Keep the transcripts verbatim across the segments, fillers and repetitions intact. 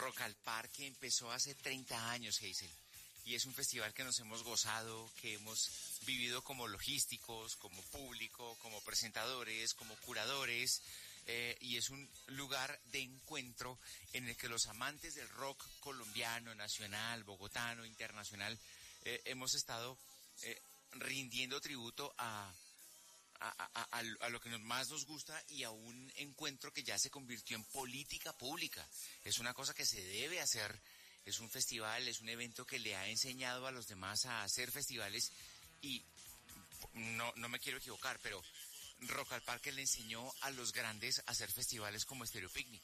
Rock al Parque empezó hace treinta años, Hazel. Y es un festival que nos hemos gozado, que hemos vivido como logísticos, como público, como presentadores, como curadores, eh, y es un lugar de encuentro en el que los amantes del rock colombiano, nacional, bogotano, internacional, eh, hemos estado eh, rindiendo tributo a, a, a, a, a lo que más nos gusta y a un encuentro que ya se convirtió en política pública. Es una cosa que se debe hacer. Es un festival, es un evento que le ha enseñado a los demás a hacer festivales y no, no me quiero equivocar, pero Rock al Parque le enseñó a los grandes a hacer festivales como Stereo Picnic.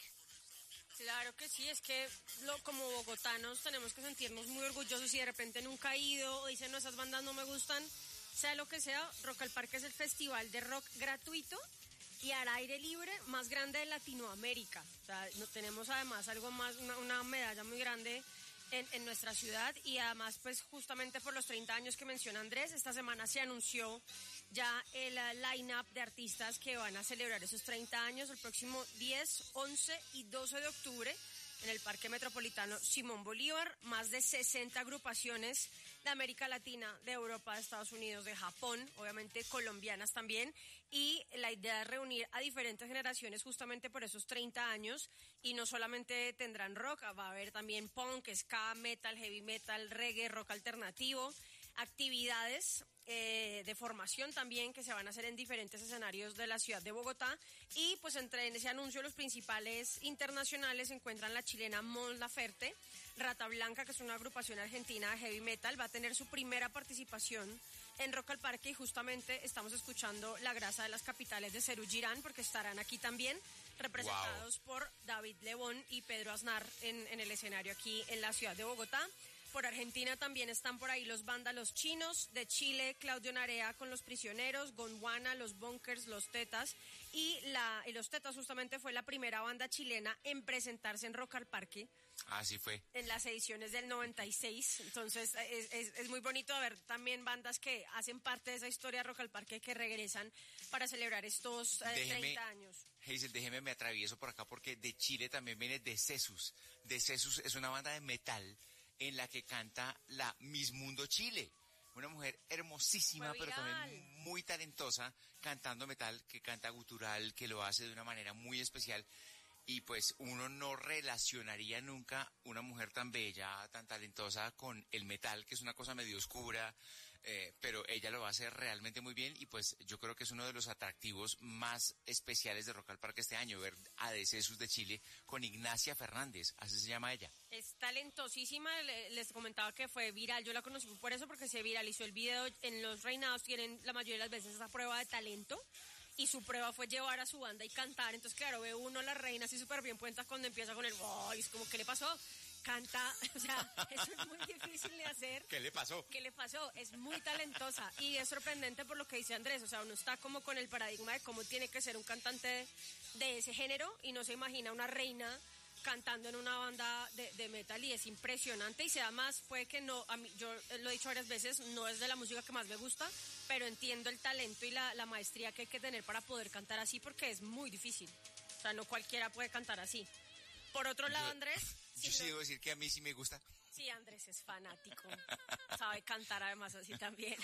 Claro que sí, es que lo, como bogotanos tenemos que sentirnos muy orgullosos y de repente nunca he ido o dicen no, esas bandas no me gustan, sea lo que sea, Rock al Parque es el festival de rock gratuito y al aire libre más grande de Latinoamérica. O sea, no, tenemos además algo más, una, una medalla muy grande en, en nuestra ciudad y además pues justamente por los treinta años que menciona Andrés, esta semana se anunció ya el uh, line-up de artistas que van a celebrar esos treinta años el próximo diez, once y doce de octubre en el Parque Metropolitano Simón Bolívar. Más de sesenta agrupaciones de América Latina, de Europa, de Estados Unidos, de Japón, obviamente colombianas también, y la idea es reunir a diferentes generaciones justamente por esos treinta años, y no solamente tendrán rock, va a haber también punk, ska, metal, heavy metal, reggae, rock alternativo, actividades eh, de formación también que se van a hacer en diferentes escenarios de la ciudad de Bogotá. Y pues entre en ese anuncio los principales internacionales se encuentran la chilena Mon Laferte, Rata Blanca, que es una agrupación argentina de heavy metal, va a tener su primera participación en Rock al Parque, y justamente estamos escuchando La Grasa de las Capitales de Serú Girán, porque estarán aquí también representados wow. por David Lebón y Pedro Aznar en, en el escenario aquí en la ciudad de Bogotá. Por Argentina también están por ahí los Vándalos Chinos, de Chile Claudio Narea con Los Prisioneros, Gondwana, Los Bunkers, Los Tetas, y, la, y Los Tetas justamente fue la primera banda chilena en presentarse en Rock al Parque. Así fue. En las ediciones del noventa y seis, entonces es, es, es muy bonito ver también bandas que hacen parte de esa historia de Rock al Parque que regresan para celebrar estos eh, déjeme, treinta años. Hazel, déjeme me atravieso por acá porque de Chile también viene De Cesus. De Cesus es una banda de metal en la que canta la Miss Mundo Chile. Una mujer hermosísima, pero también muy talentosa, cantando metal, que canta gutural, que lo hace de una manera muy especial. Y pues uno no relacionaría nunca una mujer tan bella, tan talentosa con el metal, que es una cosa medio oscura, eh, pero ella lo va a hacer realmente muy bien, y pues yo creo que es uno de los atractivos más especiales de Rock al Parque este año, ver a De Cesus de Chile con Ignacia Fernández, así se llama ella. Es talentosísima, les comentaba que fue viral, yo la conocí por eso, porque se viralizó el video. En los reinados tienen la mayoría de las veces esa prueba de talento, y su prueba fue llevar a su banda y cantar. Entonces, claro, ve uno la reina así súper bien puesta cuando empieza con el voice, como, ¿qué le pasó? Canta, o sea, eso es muy difícil de hacer. ¿Qué le pasó? ¿Qué le pasó? Es muy talentosa y es sorprendente por lo que dice Andrés. O sea, uno está como con el paradigma de cómo tiene que ser un cantante de, de ese género, y no se imagina una reina cantando en una banda de, de metal, y es impresionante. Y sea más, puede que no, a mí, yo lo he dicho varias veces, no es de la música que más me gusta, pero entiendo el talento y la, la maestría que hay que tener para poder cantar así, porque es muy difícil. O sea, no cualquiera puede cantar así. Por otro lado, yo, Andrés... Yo sí debo decir que a mí sí me gusta. Sí, Andrés es fanático. Sabe cantar además así también.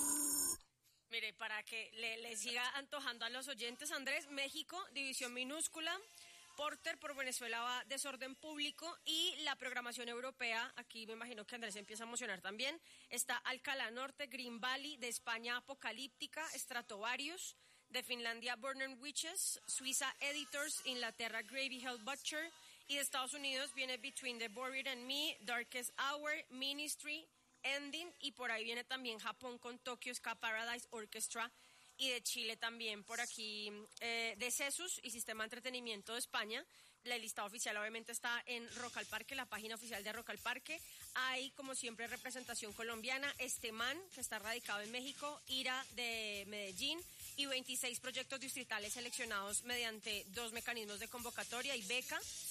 Mire, para que le, le siga antojando a los oyentes, Andrés, México, División Minúscula, Porter, por Venezuela va Desorden Público, y la programación europea, aquí me imagino que Andrés empieza a emocionar también, está Alcalá Norte, Green Valley, de España Apocalíptica, Stratovarius, de Finlandia Burn and Witches, Suiza Editors, Inglaterra Gravy Hell Butcher, y de Estados Unidos viene Between the Buried and Me, Darkest Hour, Ministry, Ending, y por ahí viene también Japón con Tokyo Ska Paradise Orchestra, y de Chile también por aquí eh, De Cesus y Sistema de Entretenimiento de España. La lista oficial obviamente está en Rock al Parque, la página oficial de Rock al Parque. Hay, como siempre, representación colombiana, Esteman, que está radicado en México, Ira de Medellín, y veintiséis proyectos distritales seleccionados mediante dos mecanismos de convocatoria y beca.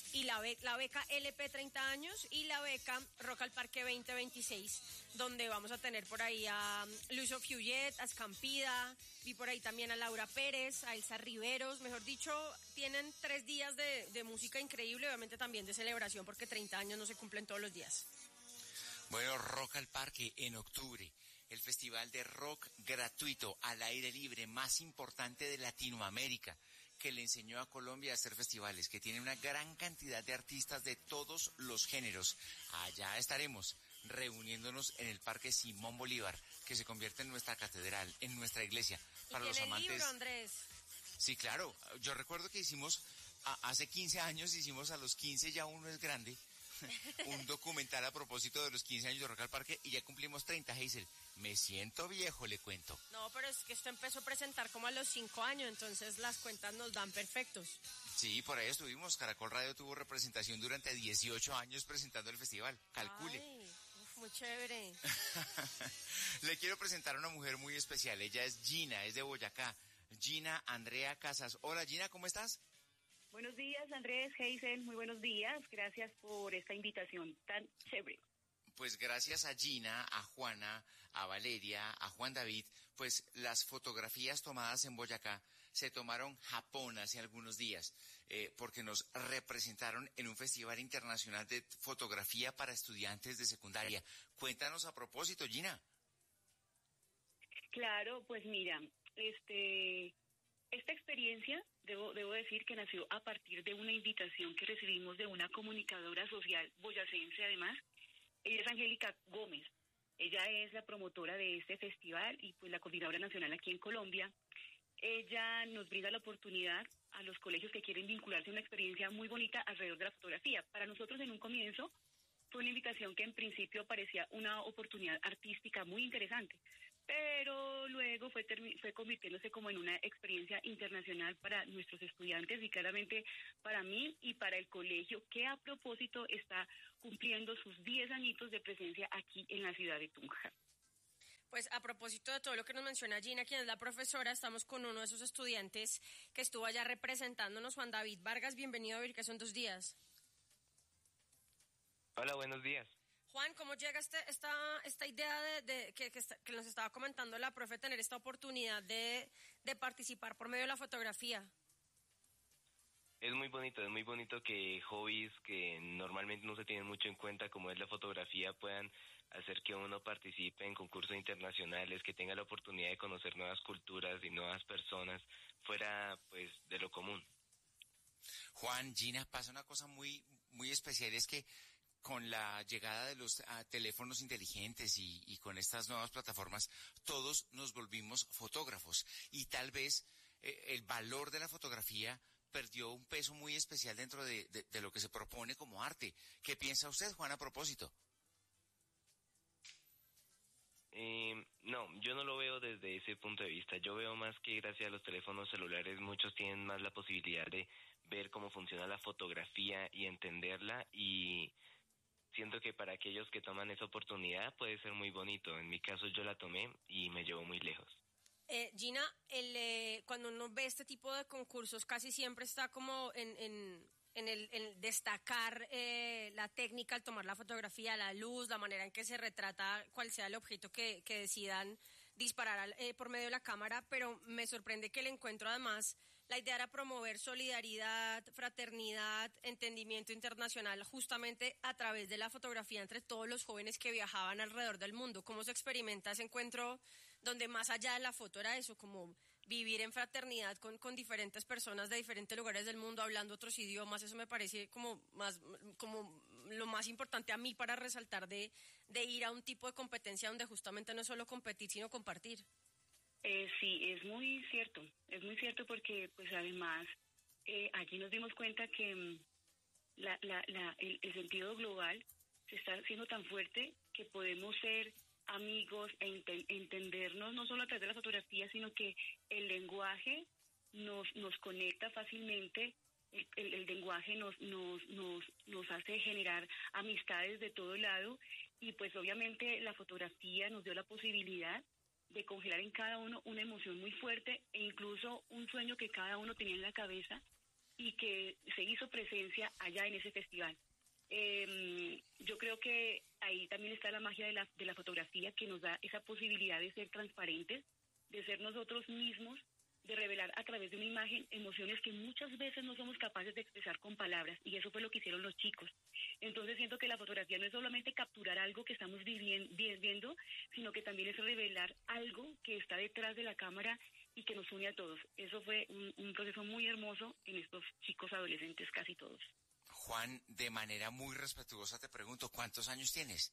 y la, be la beca L P treinta años y la beca Rock al Parque veinte veintiséis, donde vamos a tener por ahí a Luis Fuyet, a Escampida, vi por ahí también a Laura Pérez, a Elsa Riveros, mejor dicho, tienen tres días de, de música increíble, obviamente también de celebración, porque treinta años no se cumplen todos los días. Bueno, Rock al Parque en octubre, el festival de rock gratuito al aire libre más importante de Latinoamérica, que le enseñó a Colombia a hacer festivales, que tiene una gran cantidad de artistas de todos los géneros. Allá estaremos reuniéndonos en el Parque Simón Bolívar, que se convierte en nuestra catedral, en nuestra iglesia. Para ¿Y los tiene amantes. libro, Andrés? Sí, claro. Yo recuerdo que hicimos, a, hace quince años, hicimos a los quince, ya uno es grande, un documental a propósito de los quince años de Rock al Parque y ya cumplimos treinta, Hazel. Me siento viejo, le cuento. No, pero es que esto empezó a presentar como a los cinco años, entonces las cuentas nos dan perfectos. Sí, por ahí estuvimos. Caracol Radio tuvo representación durante dieciocho años presentando el festival. Calcule. Ay, uf, muy chévere. Le quiero presentar a una mujer muy especial. Ella es Gina, es de Boyacá. Gina Andrea Casas. Hola, Gina, ¿cómo estás? Buenos días, Andrés, Hazel, muy buenos días. Gracias por esta invitación tan chévere. Pues gracias a Gina, a Juana, a Valeria, a Juan David, pues las fotografías tomadas en Boyacá se tomaron Japón hace algunos días, eh, porque nos representaron en un festival internacional de fotografía para estudiantes de secundaria. Cuéntanos a propósito, Gina. Claro, pues mira, este, esta experiencia, debo, debo decir que nació a partir de una invitación que recibimos de una comunicadora social boyacense además. Ella es Angélica Gómez, ella es la promotora de este festival y pues la coordinadora nacional aquí en Colombia. Ella nos brinda la oportunidad a los colegios que quieren vincularse a una experiencia muy bonita alrededor de la fotografía. Para nosotros en un comienzo fue una invitación que en principio parecía una oportunidad artística muy interesante, pero luego fue, fue convirtiéndose como en una experiencia internacional para nuestros estudiantes y claramente para mí y para el colegio, que a propósito está cumpliendo sus diez añitos de presencia aquí en la ciudad de Tunja. Pues a propósito de todo lo que nos menciona Gina, quien es la profesora, estamos con uno de esos estudiantes que estuvo allá representándonos, Juan David Vargas. Bienvenido a Vir, que son dos días. Hola, buenos días. Juan, ¿cómo llega este, esta esta idea de, de que, que, está, que nos estaba comentando la profe, tener esta oportunidad de, de participar por medio de la fotografía? Es muy bonito, es muy bonito que hobbies que normalmente no se tienen mucho en cuenta, como es la fotografía, puedan hacer que uno participe en concursos internacionales, que tenga la oportunidad de conocer nuevas culturas y nuevas personas fuera pues de lo común. Juan, Gina, pasa una cosa muy, muy especial, es que con la llegada de los uh, teléfonos inteligentes y, y con estas nuevas plataformas, todos nos volvimos fotógrafos y tal vez eh, el valor de la fotografía perdió un peso muy especial dentro de, de, de lo que se propone como arte. ¿Qué piensa usted, Juan, a propósito? Eh, no, yo no lo veo desde ese punto de vista. Yo veo más que gracias a los teléfonos celulares muchos tienen más la posibilidad de ver cómo funciona la fotografía y entenderla, y siento que para aquellos que toman esa oportunidad puede ser muy bonito. En mi caso yo la tomé y me llevó muy lejos. Eh, Gina, el, eh, cuando uno ve este tipo de concursos casi siempre está como en, en, en el en destacar eh, la técnica al tomar la fotografía, la luz, la manera en que se retrata, cuál sea el objeto que, que decidan disparar eh, por medio de la cámara, pero me sorprende que el encuentro además, la idea era promover solidaridad, fraternidad, entendimiento internacional justamente a través de la fotografía entre todos los jóvenes que viajaban alrededor del mundo. ¿Cómo se experimenta ese encuentro donde más allá de la foto era eso, como vivir en fraternidad con, con diferentes personas de diferentes lugares del mundo, hablando otros idiomas? Eso me parece como más como lo más importante a mí para resaltar de, de ir a un tipo de competencia donde justamente no es solo competir, sino compartir. Eh, sí, es muy cierto, es muy cierto porque pues además eh, allí nos dimos cuenta que um, la, la, la, el, el sentido global se está haciendo tan fuerte que podemos ser amigos e ent- entendernos no solo a través de la fotografía, sino que el lenguaje nos nos conecta fácilmente, el, el, el lenguaje nos, nos, nos, nos hace generar amistades de todo lado, y pues obviamente la fotografía nos dio la posibilidad de congelar en cada uno una emoción muy fuerte e incluso un sueño que cada uno tenía en la cabeza y que se hizo presencia allá en ese festival. Eh, yo creo que ahí también está la magia de la, de la fotografía, que nos da esa posibilidad de ser transparentes, de ser nosotros mismos, de revelar a través de una imagen emociones que muchas veces no somos capaces de expresar con palabras, y eso fue lo que hicieron los chicos. Entonces siento que la fotografía no es solamente capturar algo que estamos viviendo, viendo, sino que también es revelar algo que está detrás de la cámara y que nos une a todos. Eso fue un, un proceso muy hermoso en estos chicos adolescentes, casi todos. Juan, de manera muy respetuosa te pregunto, ¿cuántos años tienes?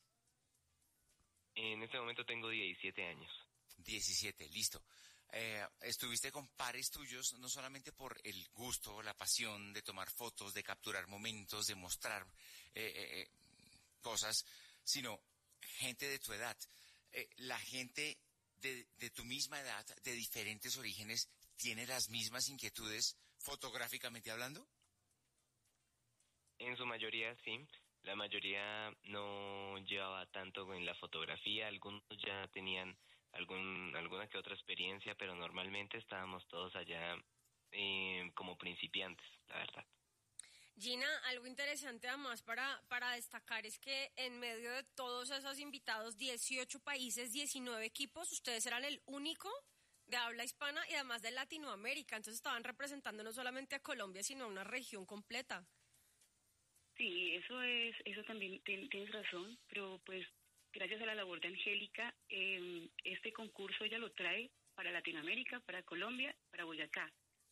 En este momento tengo diecisiete años. diecisiete, listo. Eh, estuviste con pares tuyos, no solamente por el gusto, la pasión de tomar fotos, de capturar momentos, de mostrar eh, eh, cosas, sino gente de tu edad. Eh, la gente de, de tu misma edad, de diferentes orígenes, ¿tiene las mismas inquietudes fotográficamente hablando? En su mayoría sí, la mayoría no llevaba tanto en la fotografía, algunos ya tenían algún alguna que otra experiencia, pero normalmente estábamos todos allá eh, como principiantes, la verdad. Gina, algo interesante además para, para destacar es que en medio de todos esos invitados, dieciocho países, diecinueve equipos, ustedes eran el único de habla hispana y además de Latinoamérica, entonces estaban representando no solamente a Colombia, sino a una región completa. Sí, eso es, eso también ten, tienes razón, pero pues gracias a la labor de Angélica, eh, este concurso ella lo trae para Latinoamérica, para Colombia, para Boyacá,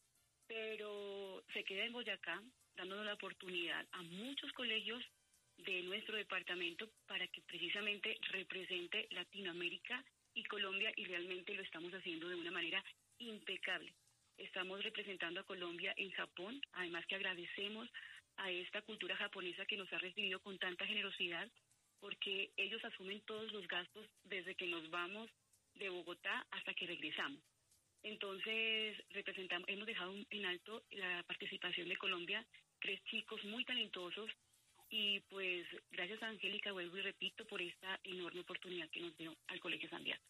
pero se queda en Boyacá dándonos la oportunidad a muchos colegios de nuestro departamento para que precisamente represente Latinoamérica y Colombia, y realmente lo estamos haciendo de una manera impecable. Estamos representando a Colombia en Japón, además que agradecemos a esta cultura japonesa que nos ha recibido con tanta generosidad, porque ellos asumen todos los gastos desde que nos vamos de Bogotá hasta que regresamos. Entonces, representamos, hemos dejado en alto la participación de Colombia, tres chicos muy talentosos, y pues gracias a Angélica, vuelvo y repito, por esta enorme oportunidad que nos dio al Colegio San Beato.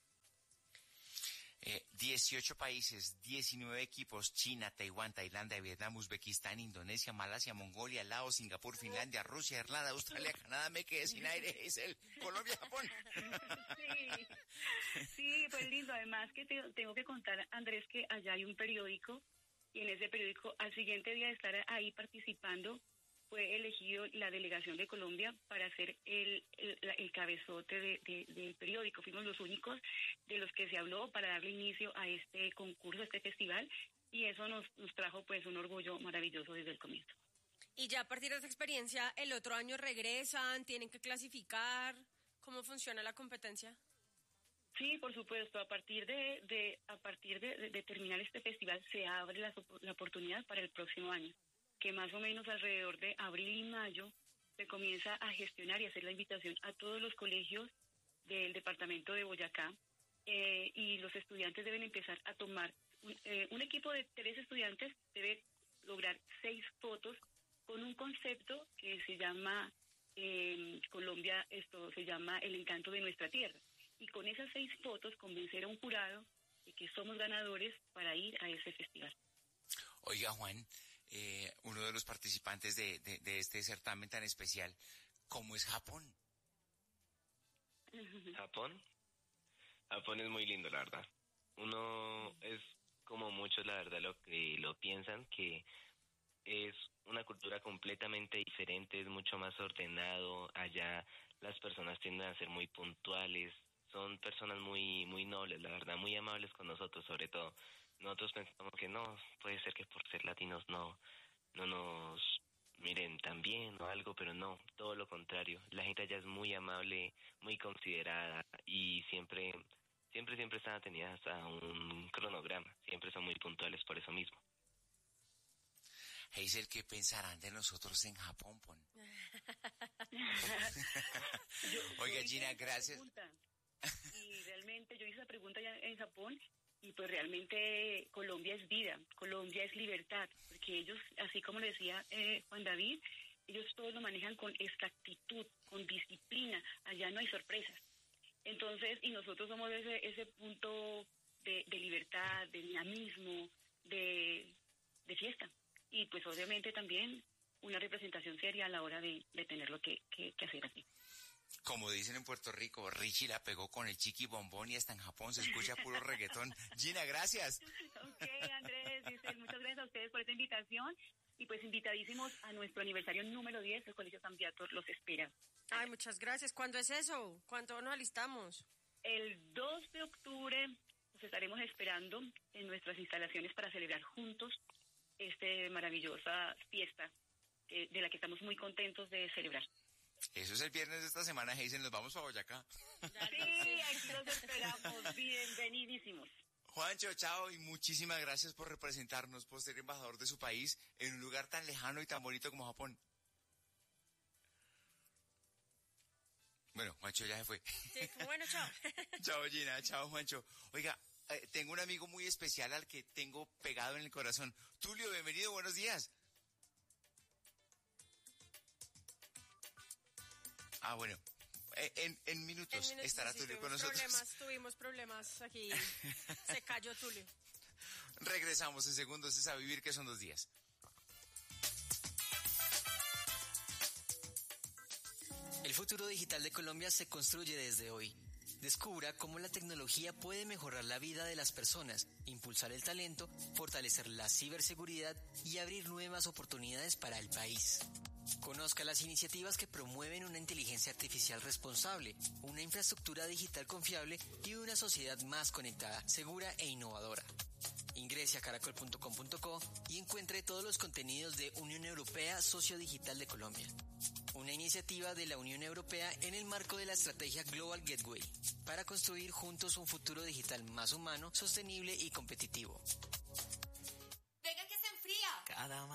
Eh, dieciocho países, diecinueve equipos, China, Taiwán, Tailandia, Vietnam, Uzbekistán, Indonesia, Malasia, Mongolia, Laos, Singapur, Finlandia, Rusia, Irlanda, Australia, Canadá, me quedé sin aire, es el Colombia, Japón. Sí, sí, pues lindo. Además que te, tengo que contar, Andrés, que allá hay un periódico, y en ese periódico, al siguiente día de estar ahí participando, fue elegido la delegación de Colombia para ser el, el, el cabezote de, de, del periódico. Fuimos los únicos de los que se habló para darle inicio a este concurso, a este festival, y eso nos, nos trajo pues un orgullo maravilloso desde el comienzo. Y ya a partir de esta experiencia, ¿el otro año regresan? ¿Tienen que clasificar? ¿Cómo funciona la competencia? Sí, por supuesto. A partir de, de a partir de, de, de terminar este festival se abre la, la oportunidad para el próximo año, que más o menos alrededor de abril y mayo se comienza a gestionar y hacer la invitación a todos los colegios del departamento de Boyacá, eh, y los estudiantes deben empezar a tomar, un, eh, un equipo de tres estudiantes debe lograr seis fotos con un concepto que se llama, eh, Colombia, esto se llama El encanto de nuestra tierra, y con esas seis fotos convencer a un jurado de que somos ganadores para ir a ese festival. Oiga, Juan, Eh, uno de los participantes de, de, de este certamen tan especial, ¿cómo es Japón? ¿Japón? Japón es muy lindo, la verdad. Uno es como muchos, la verdad, lo que lo piensan, que es una cultura completamente diferente, es mucho más ordenado. Allá las personas tienden a ser muy puntuales, son personas muy muy nobles, la verdad, muy amables con nosotros, sobre todo. Nosotros pensamos que no, puede ser que por ser latinos no, no nos miren tan bien o algo, pero no, todo lo contrario. La gente allá es muy amable, muy considerada, y siempre, siempre, siempre están atenidas a un cronograma. Siempre son muy puntuales por eso mismo. Hazel, ¿qué pensarán de nosotros en Japón, Pon? Oiga, Gina, gracias. Y realmente yo hice esa pregunta ya en Japón, y pues realmente Colombia es vida, Colombia es libertad, porque ellos, así como le decía eh, Juan David, ellos todos lo manejan con exactitud, con disciplina, allá no hay sorpresas. Entonces, y nosotros somos ese ese punto de, de libertad, de dinamismo, de, de fiesta. y pues obviamente también una representación seria a la hora de, de tener lo que, que, que hacer aquí. Como dicen en Puerto Rico, Richie la pegó con el chiqui bombón y hasta en Japón se escucha puro reggaetón. Gina, gracias. Ok, Andrés, dice, muchas gracias a ustedes por esta invitación y pues invitadísimos a nuestro aniversario número diez, el Colegio San Beato los espera. Ay, muchas gracias. ¿Cuándo es eso? ¿Cuándo nos alistamos? El dos de octubre nos estaremos esperando en nuestras instalaciones para celebrar juntos esta maravillosa fiesta eh, de la que estamos muy contentos de celebrar. Eso es el viernes de esta semana, Hazel, nos vamos para Boyacá. Sí, aquí los esperamos, bienvenidísimos. Juancho, chao, y muchísimas gracias por representarnos, por ser embajador de su país en un lugar tan lejano y tan bonito como Japón. Bueno, Juancho ya se fue. Sí, bueno, chao. Chao, Gina, chao, Juancho. Oiga, eh, tengo un amigo muy especial al que tengo pegado en el corazón. Tulio, bienvenido, buenos días. Ah, bueno, eh, en, en, minutos en minutos estará sí, Tulio con nosotros. Problemas, tuvimos problemas aquí, se cayó Tulio. Regresamos en segundos, es a vivir que son dos días. El futuro digital de Colombia se construye desde hoy. Descubra cómo la tecnología puede mejorar la vida de las personas, impulsar el talento, fortalecer la ciberseguridad y abrir nuevas oportunidades para el país. Conozca las iniciativas que promueven una inteligencia artificial responsable, una infraestructura digital confiable y una sociedad más conectada, segura e innovadora. Ingrese a caracol punto com punto co y encuentre todos los contenidos de Unión Europea Socio Digital de Colombia. Una iniciativa de la Unión Europea en el marco de la estrategia Global Gateway, para construir juntos un futuro digital más humano, sostenible y competitivo.